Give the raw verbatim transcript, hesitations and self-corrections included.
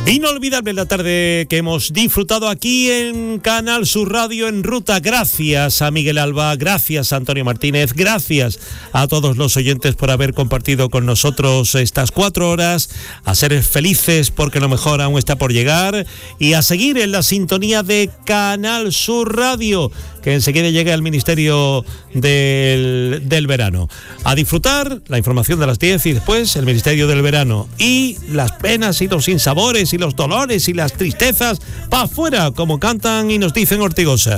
Inolvidable la tarde que hemos disfrutado aquí en Canal Sur Radio en Ruta. Gracias a Miguel Alba, gracias a Antonio Martínez, gracias a todos los oyentes por haber compartido con nosotros estas cuatro horas, a ser felices porque lo mejor aún está por llegar y a seguir en la sintonía de Canal Sur Radio, que enseguida llega al Ministerio del, del Verano. A disfrutar la información de las diez y después el Ministerio del Verano y las penas y los sinsabores y los dolores y las tristezas pa' afuera, como cantan y nos dicen Ortigosa.